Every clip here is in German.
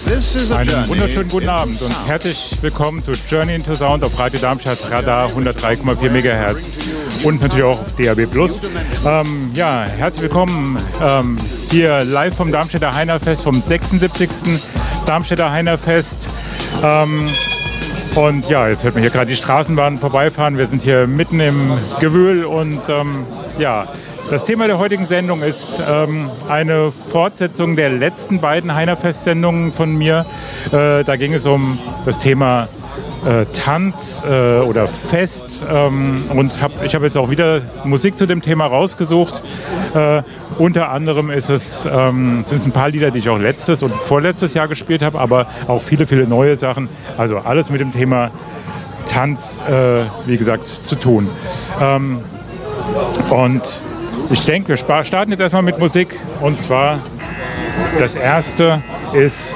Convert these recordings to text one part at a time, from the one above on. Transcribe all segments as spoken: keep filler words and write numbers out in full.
Einen wunderschönen guten Abend und herzlich willkommen zu Journey into Sound auf Radio Darmstadt Radar hundertdrei Komma vier Megahertz und natürlich auch auf D A B Plus. Ähm, ja, herzlich willkommen ähm, hier live vom Darmstädter Heinerfest, vom sechsundsiebzigsten Darmstädter Heinerfest. Ähm, und ja, jetzt hört man hier gerade die Straßenbahn vorbeifahren. Wir sind hier mitten im Gewühl und ähm, ja, das Thema der heutigen Sendung ist ähm, eine Fortsetzung der letzten beiden Heinerfest-Sendungen von mir. Äh, da ging es um das Thema äh, Tanz äh, oder Fest ähm, und hab, ich habe jetzt auch wieder Musik zu dem Thema rausgesucht. Äh, unter anderem ist es, ähm, sind es ein paar Lieder, die ich auch letztes und vorletztes Jahr gespielt habe, aber auch viele, viele neue Sachen. Also alles mit dem Thema Tanz, äh, wie gesagt, zu tun. Ähm, und Ich denke, wir starten jetzt erstmal mit Musik und zwar das erste ist,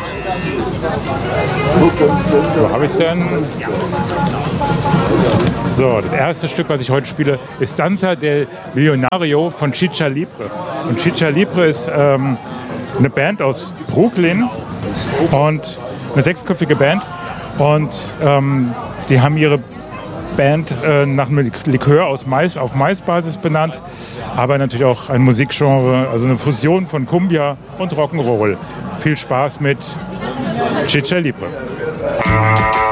wo habe ich es denn? So, das erste Stück, was ich heute spiele, ist Danza del Millonario von Chicha Libre. Und Chicha Libre ist ähm, eine Band aus Brooklyn und eine sechsköpfige Band und ähm, die haben ihre Band äh, nach einem Likör aus Mais, auf Mais-Basis benannt, aber natürlich auch ein Musikgenre, also eine Fusion von Cumbia und Rock'n'Roll. Viel Spaß mit Chicha Libre.